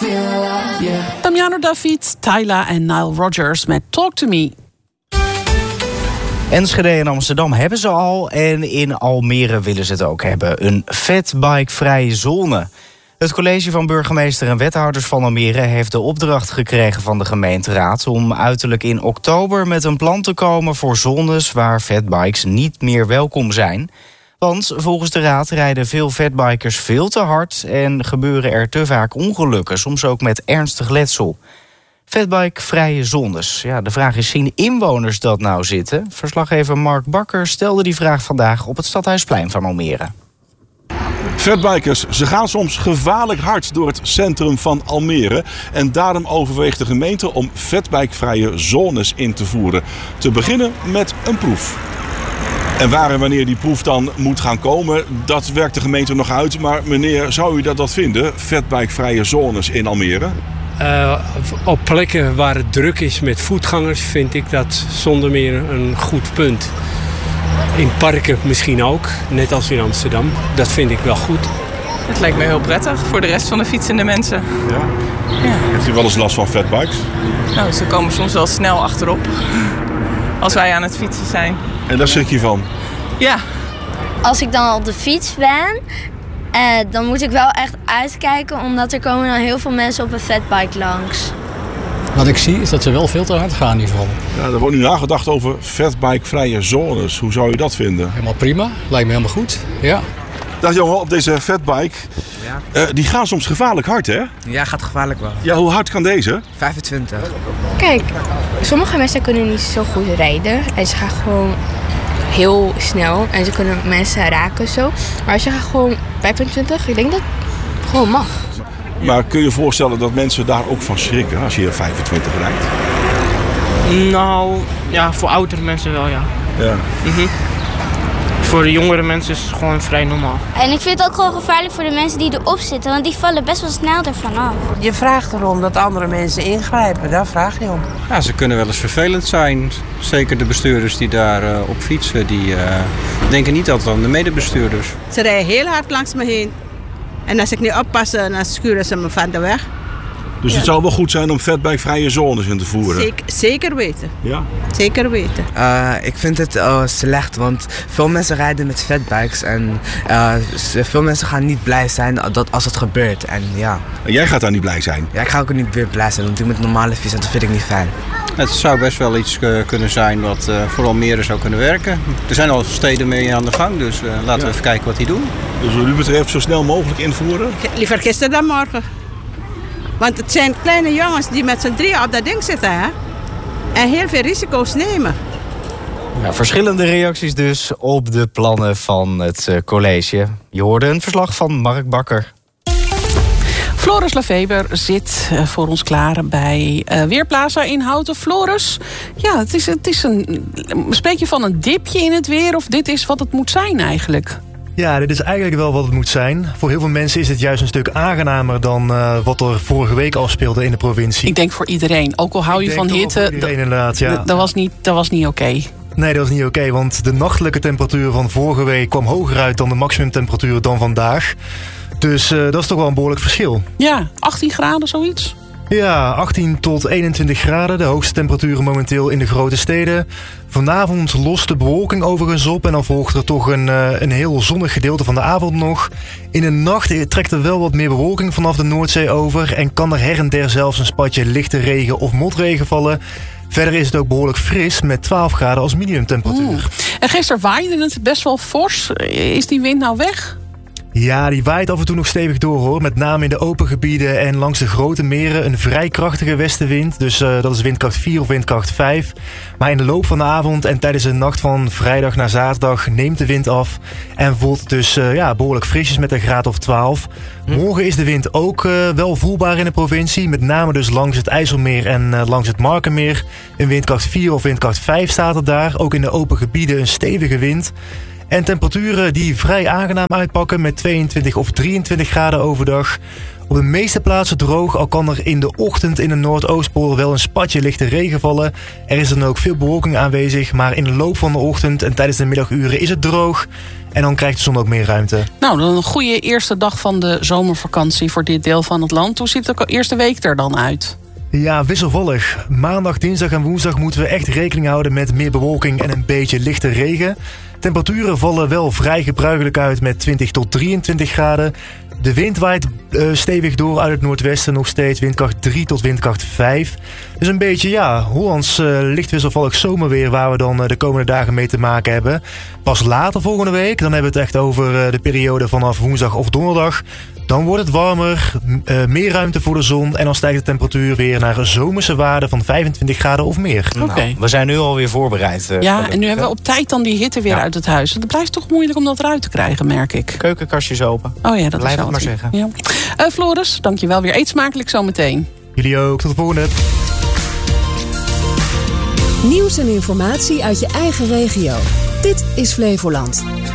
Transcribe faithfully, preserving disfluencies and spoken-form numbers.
Damiano David, Tyla en Nile Rodgers met Talk to Me. Enschede en Amsterdam hebben ze al en in Almere willen ze het ook hebben. Een fatbikevrije zone. Het college van burgemeester en wethouders van Almere heeft de opdracht gekregen van de gemeenteraad om uiterlijk in oktober met een plan te komen voor zones waar fatbikes niet meer welkom zijn. Want volgens de raad rijden veel fatbikers veel te hard en gebeuren er te vaak ongelukken, soms ook met ernstig letsel. Fatbikevrije zones. Ja, de vraag is, zien inwoners dat nou zitten? Verslaggever Mark Bakker stelde die vraag vandaag op het Stadhuisplein van Almere. Fatbikers, ze gaan soms gevaarlijk hard door het centrum van Almere. En daarom overweegt de gemeente om fatbikevrije zones in te voeren. Te beginnen met een proef. En waar en wanneer die proef dan moet gaan komen, dat werkt de gemeente nog uit. Maar meneer, zou u dat, dat vinden? Fatbikevrije zones in Almere? Uh, op plekken waar het druk is met voetgangers vind ik dat zonder meer een goed punt. In parken misschien ook, net als in Amsterdam. Dat vind ik wel goed. Het lijkt me heel prettig voor de rest van de fietsende mensen. Ja? Ja. Heeft u wel eens last van fatbikes? Nou, ze komen soms wel snel achterop. Als wij aan het fietsen zijn. En daar schrik je van? Ja. Als ik dan op de fiets ben, eh, dan moet ik wel echt uitkijken, omdat er komen dan heel veel mensen op een fatbike langs. Wat ik zie is dat ze wel veel te hard gaan in ieder geval. Ja, er wordt nu nagedacht over fatbikevrije zones. Hoe zou je dat vinden? Helemaal prima, lijkt me helemaal goed. Ja. Dag jongen, op deze fatbike, ja. uh, die gaan soms gevaarlijk hard, hè? Ja, gaat gevaarlijk wel. Ja, hoe hard kan deze? vijfentwintig. Kijk, sommige mensen kunnen niet zo goed rijden en ze gaan gewoon heel snel en ze kunnen mensen raken zo. Maar als je gaat gewoon vijfentwintig, ik denk dat het gewoon mag. Maar kun je je voorstellen dat mensen daar ook van schrikken als je vijfentwintig rijdt? Nou, ja, voor oudere mensen wel, ja. Ja. Mm-hmm. Voor de jongere mensen is het gewoon vrij normaal. En ik vind het ook gewoon gevaarlijk voor de mensen die erop zitten, want die vallen best wel snel ervan af. Je vraagt erom dat andere mensen ingrijpen, daar vraag je om. Ja, ze kunnen wel eens vervelend zijn. Zeker de bestuurders die daar uh, op fietsen, die uh, denken niet altijd aan de medebestuurders. Ze rijden heel hard langs me heen. En als ik niet oppas, dan schuren ze me van de weg. Dus ja. Het zou wel goed zijn om fatbikevrije zones in te voeren? Zeker, zeker weten. Ja? Zeker weten. Uh, ik vind het uh, slecht, want veel mensen rijden met fatbikes. En uh, veel mensen gaan niet blij zijn dat als het gebeurt. En, ja. en jij gaat daar niet blij zijn? Ja, ik ga ook niet weer blij zijn, want ik met normale fiets en dat vind ik niet fijn. Het zou best wel iets uh, kunnen zijn wat uh, voor Almere zou kunnen werken. Er zijn al steden mee aan de gang, dus uh, laten ja. we even kijken wat die doen. Dus wat u betreft zo snel mogelijk invoeren? Liever gisteren dan morgen. Want het zijn kleine jongens die met z'n drieën op dat ding zitten, hè? En heel veel risico's nemen. Ja, verschillende reacties dus op de plannen van het uh, college. Je hoorde een verslag van Mark Bakker. Floris Lefeber zit uh, voor ons klaar bij uh, Weerplaza in Houten. Floris, ja, het is, het is een... Spreek je van een dipje in het weer of dit is wat het moet zijn eigenlijk? Ja, dit is eigenlijk wel wat het moet zijn. Voor heel veel mensen is het juist een stuk aangenamer dan uh, wat er vorige week afspeelde in de provincie. Ik denk voor iedereen. Ook al hou je Ik van hitte, iedereen, inderdaad, ja. dat was niet, dat was niet oké. Okay. Nee, dat was niet oké, okay, want de nachtelijke temperatuur van vorige week kwam hoger uit dan de maximumtemperatuur dan vandaag. Dus uh, dat is toch wel een behoorlijk verschil. Ja, achttien graden zoiets? Ja, achttien tot eenentwintig graden. De hoogste temperaturen momenteel in de grote steden. Vanavond lost de bewolking overigens op en dan volgt er toch een, uh, een heel zonnig gedeelte van de avond nog. In de nacht trekt er wel wat meer bewolking vanaf de Noordzee over en kan er her en der zelfs een spatje lichte regen of motregen vallen. Verder is het ook behoorlijk fris met twaalf graden als minimumtemperatuur. Oeh. En gisteren waaide het best wel fors. Is die wind nou weg? Ja, die waait af en toe nog stevig door hoor. Met name in de open gebieden en langs de grote meren een vrij krachtige westenwind. Dus uh, dat is windkracht vier of windkracht vijf. Maar in de loop van de avond en tijdens de nacht van vrijdag naar zaterdag neemt de wind af. En voelt het dus uh, ja, behoorlijk frisjes met een graad of twaalf. Hm. Morgen is de wind ook uh, wel voelbaar in de provincie. Met name dus langs het IJsselmeer en uh, langs het Markenmeer. Een windkracht vier of windkracht vijf staat er daar. Ook in de open gebieden een stevige wind. En temperaturen die vrij aangenaam uitpakken met tweeëntwintig of drieëntwintig graden overdag. Op de meeste plaatsen droog, al kan er in de ochtend in de Noordoostpolder wel een spatje lichte regen vallen. Er is dan ook veel bewolking aanwezig, maar in de loop van de ochtend en tijdens de middaguren is het droog. En dan krijgt de zon ook meer ruimte. Nou, dan een goede eerste dag van de zomervakantie voor dit deel van het land. Hoe ziet de eerste week er dan uit? Ja, wisselvallig. Maandag, dinsdag en woensdag moeten we echt rekening houden met meer bewolking en een beetje lichte regen. Temperaturen vallen wel vrij gebruikelijk uit met twintig tot drieëntwintig graden. De wind waait uh, stevig door uit het noordwesten, nog steeds windkracht drie tot windkracht vijf. Dus een beetje, ja, Hollands uh, licht wisselvallig zomerweer waar we dan uh, de komende dagen mee te maken hebben. Pas later volgende week, dan hebben we het echt over uh, de periode vanaf woensdag of donderdag. Dan wordt het warmer, uh, meer ruimte voor de zon en dan stijgt de temperatuur weer naar een zomerse waarde van vijfentwintig graden of meer. Nou, okay. We zijn nu alweer voorbereid. Uh, ja, en nu hebben we op tijd dan die hitte weer ja. uit het huis. Het blijft toch moeilijk om dat eruit te krijgen, merk ik. Keukenkastjes open. Oh ja, dat Blijf is het maar zeggen. Ja. Uh, Floris, dankjewel weer. Eet smakelijk zometeen. Jullie ook, tot de volgende. Nieuws en informatie uit je eigen regio. Dit is Flevoland.